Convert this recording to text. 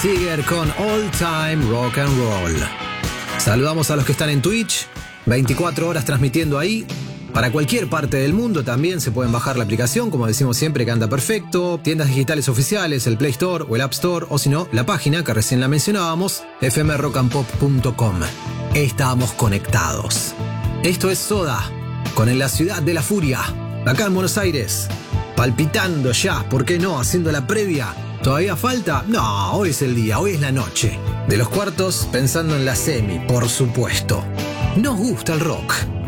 Seeger con All Time Rock and Roll. Saludamos a los que están en Twitch, 24 horas transmitiendo ahí. Para cualquier parte del mundo también se pueden bajar la aplicación, como decimos siempre, que anda perfecto. Tiendas digitales oficiales, el Play Store o el App Store, o si no, la página que recién la mencionábamos, fmrockandpop.com. Estamos conectados. Esto es Soda, con En la Ciudad de la Furia, acá en Buenos Aires. Palpitando ya, ¿por qué no? Haciendo la previa. ¿Todavía falta? No, hoy es el día, hoy es la noche. De los cuartos, pensando en la semi, por supuesto. Nos gusta el rock.